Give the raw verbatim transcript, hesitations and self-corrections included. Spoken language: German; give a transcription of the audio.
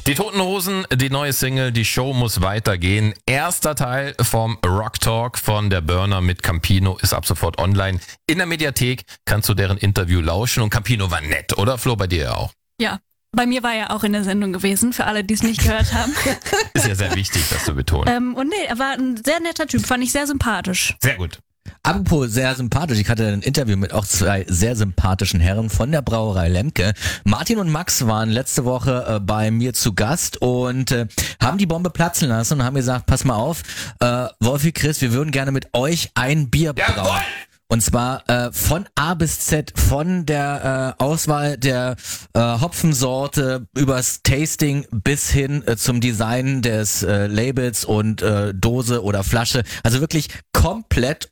Die Toten Hosen, die neue Single, die Show muss weitergehen. Erster Teil vom Rock Talk von der Burner mit Campino ist ab sofort online. In der Mediathek kannst du deren Interview lauschen und Campino war nett, oder Flo, bei dir ja auch? Ja, bei mir war er auch in der Sendung gewesen, für alle, die es nicht gehört haben. Ist ja sehr wichtig, das zu betonen. ähm, und nee, er war ein sehr netter Typ, fand ich sehr sympathisch. Sehr gut. Apropos sehr sympathisch, ich hatte ein Interview mit auch zwei sehr sympathischen Herren von der Brauerei Lemke. Martin und Max waren letzte Woche äh, bei mir zu Gast und äh, haben die Bombe platzen lassen und haben gesagt, pass mal auf, äh, Wolfi, Chris, wir würden gerne mit euch ein Bier brauen. Jawohl! Und zwar äh, von A bis Z, von der äh, Auswahl der äh, Hopfensorte übers Tasting bis hin äh, zum Design des äh, Labels und äh, Dose oder Flasche. Also wirklich komplett